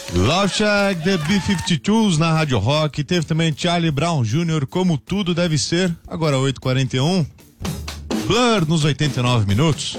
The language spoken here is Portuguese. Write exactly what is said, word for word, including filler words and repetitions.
Love Shack, The B cinquenta e dois na Rádio Rock. Teve também Charlie Brown Júnior, Como Tudo Deve Ser, agora oito e quarenta e um. Blur nos oitenta e nove minutos.